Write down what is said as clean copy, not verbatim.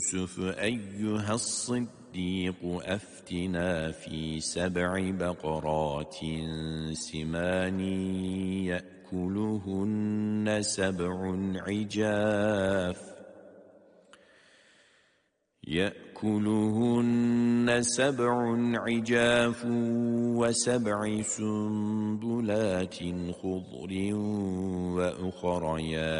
يوسف أيها الصديق أفتنا في 7 بقرات سمان يأكلهن 7 عجاف و7 سنبلات خضر وأخر